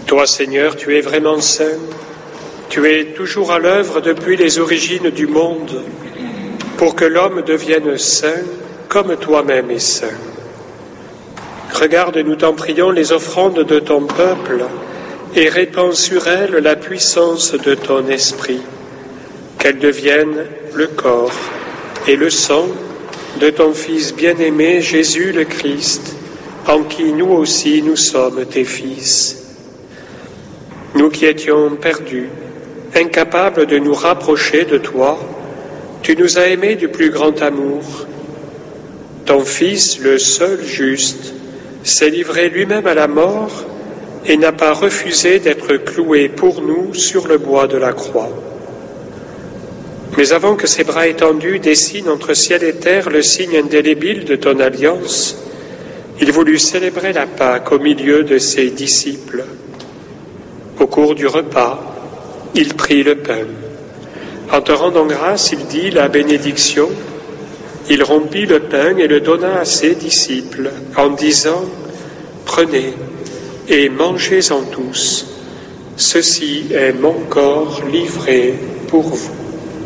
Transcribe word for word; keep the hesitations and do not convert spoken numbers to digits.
Toi, Seigneur, tu es vraiment saint. Tu es toujours à l'œuvre depuis les origines du monde pour que l'homme devienne saint comme toi-même es saint. Regarde, nous t'en prions, les offrandes de ton peuple et répands sur elles la puissance de ton esprit, qu'elles deviennent le corps et le sang de ton Fils bien-aimé, Jésus le Christ, en qui nous aussi nous sommes tes fils. Nous qui étions perdus, incapables de nous rapprocher de toi, tu nous as aimés du plus grand amour. Ton Fils, le seul juste, s'est livré lui-même à la mort et n'a pas refusé d'être cloué pour nous sur le bois de la croix. Mais avant que ses bras étendus dessinent entre ciel et terre le signe indélébile de ton alliance, il voulut célébrer la Pâque au milieu de ses disciples. Au cours du repas, il prit le pain. En te rendant grâce, il dit la bénédiction. Il rompit le pain et le donna à ses disciples en disant « Prenez et mangez-en tous. Ceci est mon corps livré pour vous. »